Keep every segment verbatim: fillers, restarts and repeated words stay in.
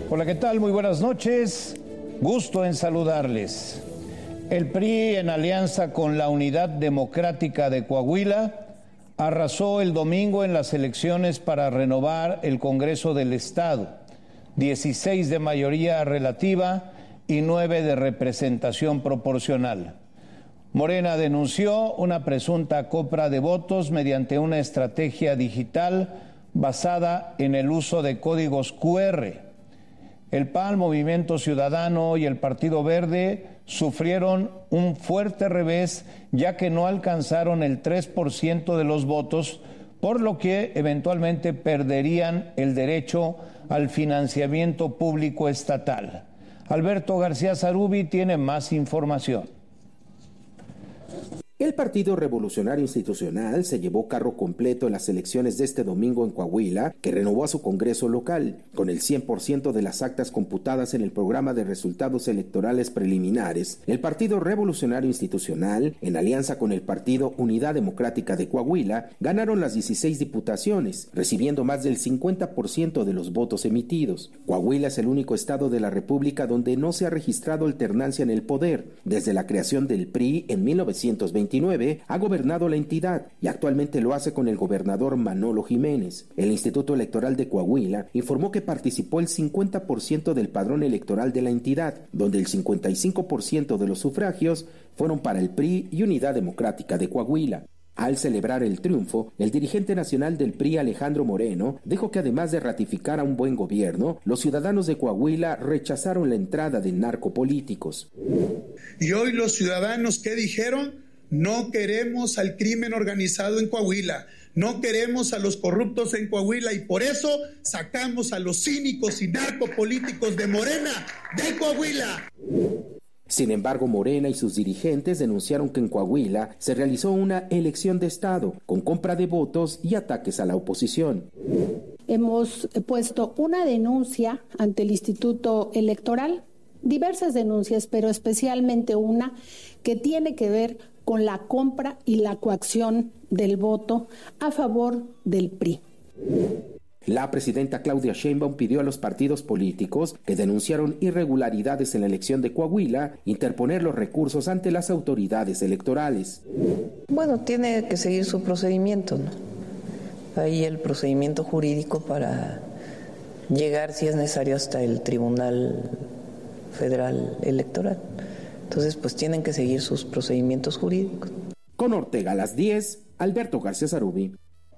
Hola, ¿qué tal? Muy buenas noches. Gusto en saludarles. El P R I, en alianza con la Unidad Democrática de Coahuila, arrasó el domingo en las elecciones para renovar el Congreso del Estado, dieciséis de mayoría relativa y nueve de representación proporcional. Morena denunció una presunta compra de votos mediante una estrategia digital basada en el uso de códigos cu erre. El P A N, Movimiento Ciudadano y el Partido Verde sufrieron un fuerte revés, ya que no alcanzaron el tres por ciento de los votos, por lo que eventualmente perderían el derecho al financiamiento público estatal. Alberto García Zarubi tiene más información. El Partido Revolucionario Institucional se llevó carro completo en las elecciones de este domingo en Coahuila, que renovó a su Congreso local, con el cien por ciento de las actas computadas en el programa de resultados electorales preliminares. El Partido Revolucionario Institucional, en alianza con el Partido Unidad Democrática de Coahuila, ganaron las dieciséis diputaciones, recibiendo más del cincuenta por ciento de los votos emitidos. Coahuila es el único estado de la República donde no se ha registrado alternancia en el poder. Desde la creación del P R I en mil novecientos veintinueve, ha gobernado la entidad y actualmente lo hace con el gobernador Manolo Jiménez. El Instituto Electoral de Coahuila informó que participó el cincuenta por ciento del padrón electoral de la entidad, donde el cincuenta y cinco por ciento de los sufragios fueron para el P R I y Unidad Democrática de Coahuila. Al celebrar el triunfo, el dirigente nacional del P R I, Alejandro Moreno, dijo que además de ratificar a un buen gobierno, los ciudadanos de Coahuila rechazaron la entrada de narcopolíticos. Y hoy los ciudadanos, ¿qué dijeron? No queremos al crimen organizado en Coahuila, no queremos a los corruptos en Coahuila y por eso sacamos a los cínicos y narcopolíticos de Morena de Coahuila. Sin embargo, Morena y sus dirigentes denunciaron que en Coahuila se realizó una elección de Estado con compra de votos y ataques a la oposición. Hemos puesto una denuncia ante el Instituto Electoral, diversas denuncias, pero especialmente una que tiene que ver con la compra y la coacción del voto a favor del P R I. La presidenta Claudia Sheinbaum pidió a los partidos políticos que denunciaron irregularidades en la elección de Coahuila interponer los recursos ante las autoridades electorales. Bueno, tiene que seguir su procedimiento, ¿no? Ahí el procedimiento jurídico para llegar, si es necesario, hasta el Tribunal Federal Electoral. Entonces, pues tienen que seguir sus procedimientos jurídicos. Con Ortega a las diez, Alberto García Zarubi.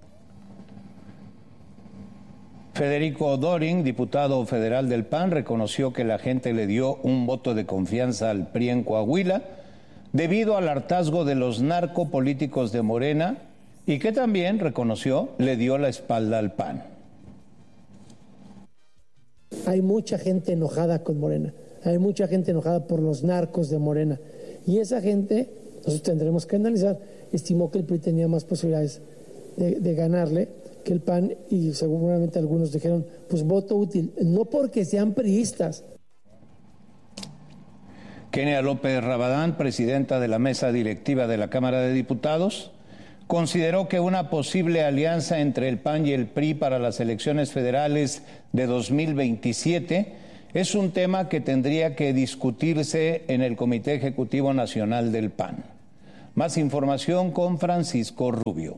Federico Doring, diputado federal del P A N, reconoció que la gente le dio un voto de confianza al P R I en Coahuila debido al hartazgo de los narcopolíticos de Morena y que también, reconoció, le dio la espalda al P A N. Hay mucha gente enojada con Morena. Hay mucha gente enojada por los narcos de Morena. Y esa gente, nosotros tendremos que analizar, estimó que el P R I tenía más posibilidades de, de ganarle que el P A N, y seguramente algunos dijeron, pues voto útil, no porque sean priistas. Kenia López Rabadán, presidenta de la mesa directiva de la Cámara de Diputados, consideró que una posible alianza entre el P A N y el P R I para las elecciones federales de dos mil veintisiete es un tema que tendría que discutirse en el Comité Ejecutivo Nacional del P A N. Más información con Francisco Rubio.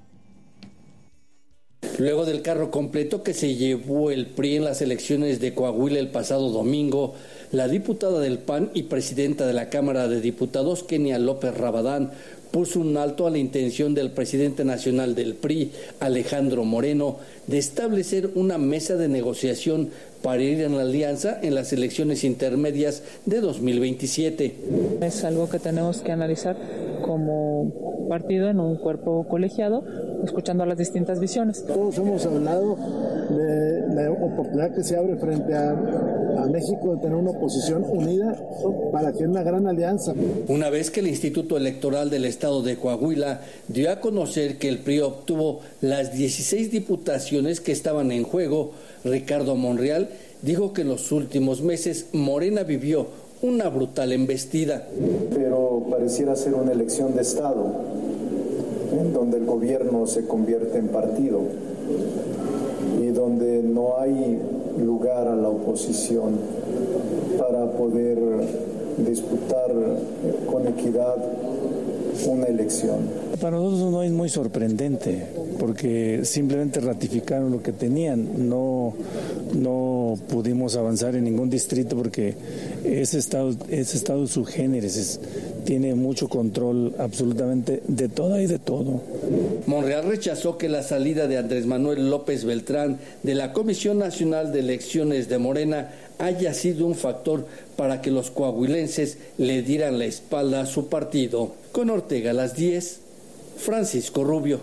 Luego del carro completo que se llevó el P R I en las elecciones de Coahuila el pasado domingo, la diputada del P A N y presidenta de la Cámara de Diputados, Kenia López Rabadán, puso un alto a la intención del presidente nacional del P R I, Alejandro Moreno, de establecer una mesa de negociación para ir en la alianza en las elecciones intermedias de dos mil veintisiete. Es algo que tenemos que analizar como partido en un cuerpo colegiado, escuchando las distintas visiones. Todos hemos hablado de la oportunidad que se abre frente a, a México de tener una oposición unida para que una gran alianza. Una vez que el Instituto Electoral del Estado de Coahuila dio a conocer que el P R I obtuvo las dieciséis diputaciones que estaban en juego, Ricardo Monreal dijo que en los últimos meses Morena vivió una brutal embestida. Pero pareciera ser una elección de Estado, en donde el gobierno se convierte en partido y donde no hay lugar a la oposición para poder disputar con equidad una elección. Para nosotros no es muy sorprendente, porque simplemente ratificaron lo que tenían. No, no pudimos avanzar en ningún distrito porque ese estado, ese estado subgéneres es, tiene mucho control absolutamente de todo y de todo. Monreal rechazó que la salida de Andrés Manuel López Beltrán de la Comisión Nacional de Elecciones de Morena haya sido un factor para que los coahuilenses le dieran la espalda a su partido. Con Ortega a las diez, Francisco Rubio.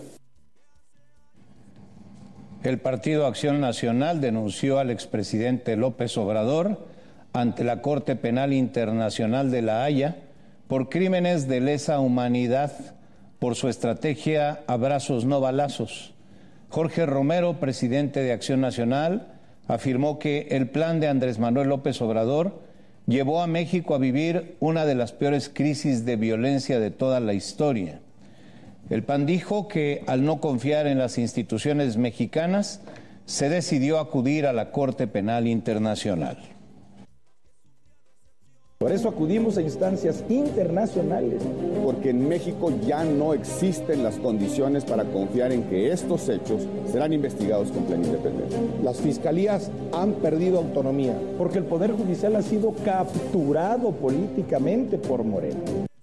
El Partido Acción Nacional denunció al expresidente López Obrador ante la Corte Penal Internacional de La Haya por crímenes de lesa humanidad por su estrategia abrazos no balazos. Jorge Romero, presidente de Acción Nacional, afirmó que el plan de Andrés Manuel López Obrador llevó a México a vivir una de las peores crisis de violencia de toda la historia. El P A N dijo que al no confiar en las instituciones mexicanas, se decidió acudir a la Corte Penal Internacional. Por eso acudimos a instancias internacionales, porque en México ya no existen las condiciones para confiar en que estos hechos serán investigados con plena independencia. Las fiscalías han perdido autonomía, porque el Poder Judicial ha sido capturado políticamente por Morena.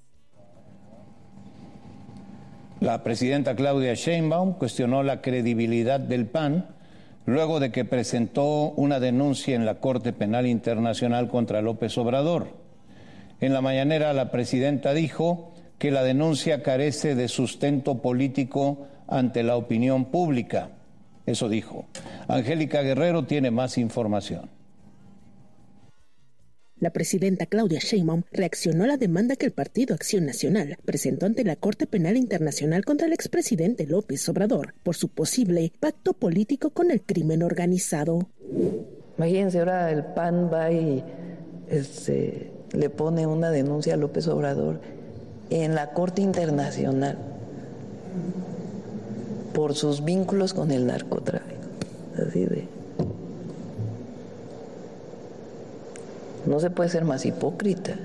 La presidenta Claudia Sheinbaum cuestionó la credibilidad del P A N luego de que presentó una denuncia en la Corte Penal Internacional contra López Obrador. En la mañanera, la presidenta dijo que la denuncia carece de sustento político ante la opinión pública. Eso dijo. Angélica Guerrero tiene más información. La presidenta Claudia Sheinbaum reaccionó a la demanda que el Partido Acción Nacional presentó ante la Corte Penal Internacional contra el expresidente López Obrador por su posible pacto político con el crimen organizado. Imagínense, ahora el P A N va y este, le pone una denuncia a López Obrador en la Corte Internacional por sus vínculos con el narcotráfico. Así de... No se puede ser más hipócrita.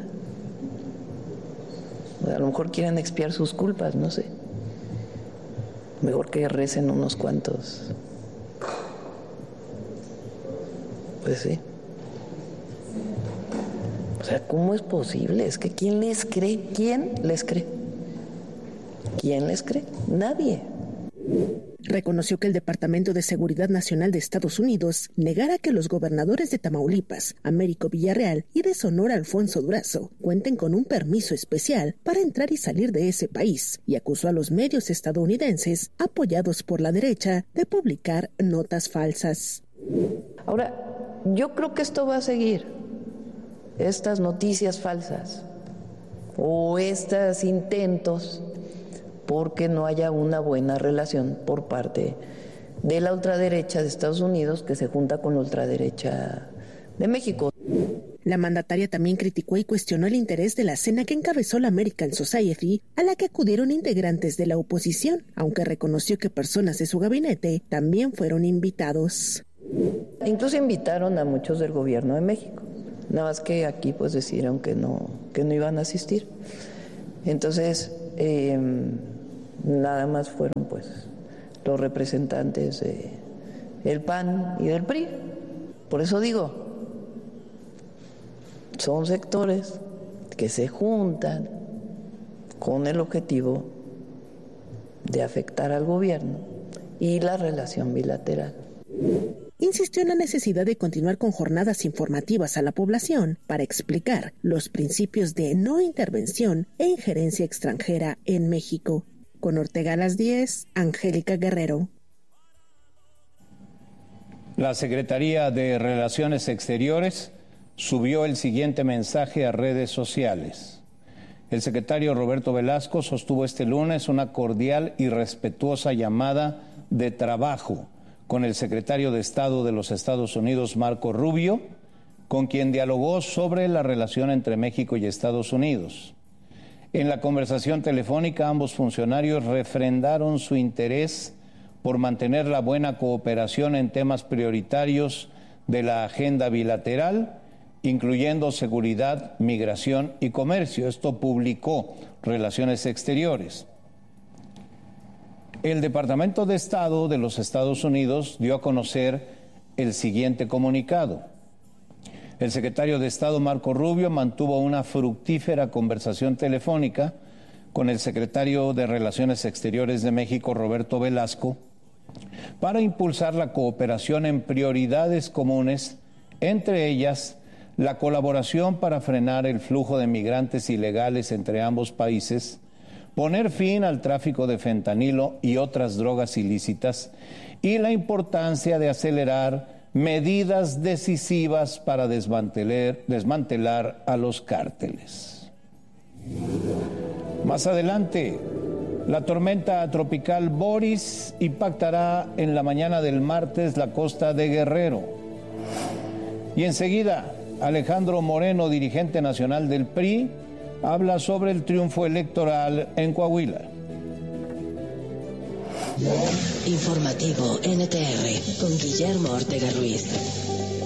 A lo mejor quieren expiar sus culpas, no sé. Mejor que recen unos cuantos. Pues sí. O sea, ¿cómo es posible? Es que ¿quién les cree? ¿Quién les cree? ¿Quién les cree? Nadie. Reconoció que el Departamento de Seguridad Nacional de Estados Unidos negara que los gobernadores de Tamaulipas, Américo Villarreal, y de Sonora, Alfonso Durazo, cuenten con un permiso especial para entrar y salir de ese país, y acusó a los medios estadounidenses, apoyados por la derecha, de publicar notas falsas. Ahora, yo creo que esto va a seguir, estas noticias falsas, o estos intentos porque no haya una buena relación por parte de la ultraderecha de Estados Unidos que se junta con la ultraderecha de México. La mandataria también criticó y cuestionó el interés de la cena que encabezó la American Society, a la que acudieron integrantes de la oposición, aunque reconoció que personas de su gabinete también fueron invitados. Incluso invitaron a muchos del gobierno de México, nada más que aquí pues decidieron que no, que no iban a asistir. Entonces, eh, nada más fueron pues los representantes de el P A N y del P R I. Por eso digo, son sectores que se juntan con el objetivo de afectar al gobierno y la relación bilateral. Insistió en la necesidad de continuar con jornadas informativas a la población para explicar los principios de no intervención e injerencia extranjera en México. Con Ortega a las diez, Angélica Guerrero. La Secretaría de Relaciones Exteriores subió el siguiente mensaje a redes sociales. El secretario Roberto Velasco sostuvo este lunes una cordial y respetuosa llamada de trabajo con el secretario de Estado de los Estados Unidos, Marco Rubio, con quien dialogó sobre la relación entre México y Estados Unidos. En la conversación telefónica, ambos funcionarios refrendaron su interés por mantener la buena cooperación en temas prioritarios de la agenda bilateral, incluyendo seguridad, migración y comercio. Esto publicó Relaciones Exteriores. El Departamento de Estado de los Estados Unidos dio a conocer el siguiente comunicado. El secretario de Estado Marco Rubio mantuvo una fructífera conversación telefónica con el secretario de Relaciones Exteriores de México, Roberto Velasco, para impulsar la cooperación en prioridades comunes, entre ellas la colaboración para frenar el flujo de migrantes ilegales entre ambos países, poner fin al tráfico de fentanilo y otras drogas ilícitas y la importancia de acelerar medidas decisivas para desmantelar, desmantelar a los cárteles. Más adelante, la tormenta tropical Boris impactará en la mañana del martes la costa de Guerrero. Y enseguida, Alejandro Moreno, dirigente nacional del P R I, habla sobre el triunfo electoral en Coahuila. Informativo N T R con Guillermo Ortega Ruiz.